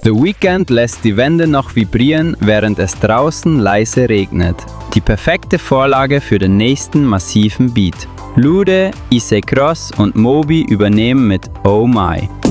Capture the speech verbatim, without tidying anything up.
The Weeknd lässt die Wände noch vibrieren, während es draußen leise regnet. Die perfekte Vorlage für den nächsten massiven Beat. Lude, Isay Cross und Moby übernehmen mit Oh My.